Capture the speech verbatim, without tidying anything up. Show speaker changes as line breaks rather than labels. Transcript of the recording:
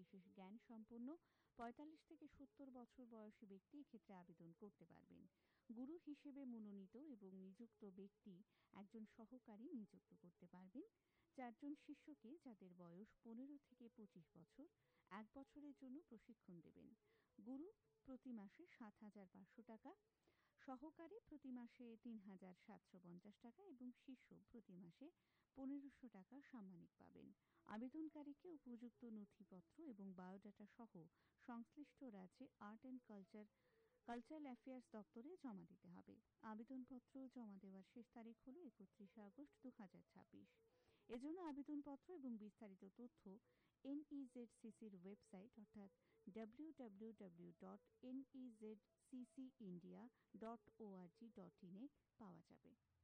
বিশেষ জ্ঞান সম্পন্ন পঁয়তাল্লিশ থেকে সত্তর বছর বয়সী ব্যক্তি এক্ষেত্রে আবেদন করতে পারবেন। গুরু হিসেবে মনোনীত এবং নিযুক্ত ব্যক্তি একজন সহকারী নিযুক্ত করতে পারবেন। চারজন শিষ্যকে, যাদের বয়স পনেরো থেকে পঁচিশ বছর, এক বছরের জন্য প্রশিক্ষণ দেবেন। গুরু প্রতি মাসে সাত হাজার পাঁচশো টাকা, সহকারী প্রতি মাসে তিন হাজার সাতশো পঞ্চাশ টাকা এবং শিষ্য প্রতি মাসে পনেরোশো টাকা সাম্মানিক পাবেন। আবেদনকারীকে উপযুক্ত নথিপত্র এবং বায়োডাটা সহ সংশ্লিষ্ট রাজ্যে art and culture cultural affairs দপ্তরে জমা দিতে হবে। আবেদনপত্র জমা দেওয়ার শেষ তারিখ হল একত্রিশে আগস্ট দু হাজার ছাব্বিশ। এজন্য আবেদনপত্র এবং বিস্তারিত তথ্য এনইজেডসিসির ওয়েবসাইট অর্থাৎ W W W dot এনইজেডসিসি India dot ORG dot ইনে পাওয়া যাবে।